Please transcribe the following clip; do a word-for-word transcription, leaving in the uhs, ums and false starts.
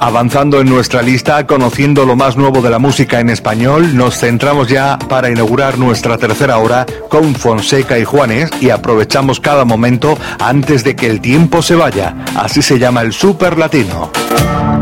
Avanzando en nuestra lista, conociendo lo más nuevo de la música en español, nos centramos ya para inaugurar nuestra tercera hora con Fonseca y Juanes y aprovechamos cada momento antes de que el tiempo se vaya. Así se llama el Super Latino.